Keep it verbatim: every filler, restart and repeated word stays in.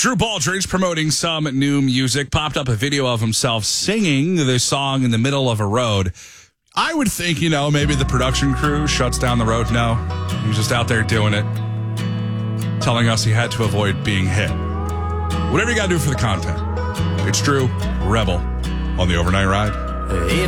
Drew Baldridge promoting some new music, popped up a video of himself singing the song in the middle of a road. I would think, you know, maybe the production crew shuts down the road. No, he was just out there doing it, telling us he had to avoid being hit. Whatever you got to do for the content. It's Drew, Rebel, on the Overnight Ride.